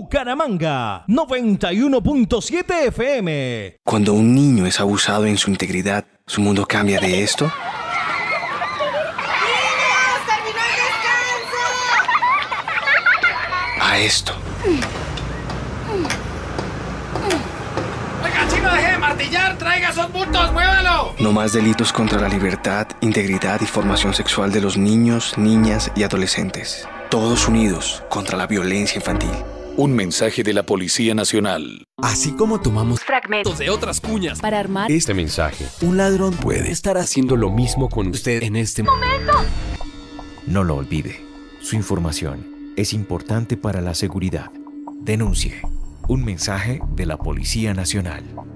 Bucaramanga, 91.7 FM. Cuando un niño es abusado en su integridad, ¿su mundo cambia de esto? ¡Niños, terminó el descanso! A esto. Oiga, chino, deje de martillar, traiga esos bultos, muévalo. No más delitos contra la libertad, integridad y formación sexual de los niños, niñas y adolescentes. Todos unidos contra la violencia infantil. Un mensaje de la Policía Nacional. Así como tomamos fragmentos de otras cuñas para armar este mensaje, un ladrón puede estar haciendo lo mismo con usted en este momento. No lo olvide. Su información es importante para la seguridad. Denuncie. Un mensaje de la Policía Nacional.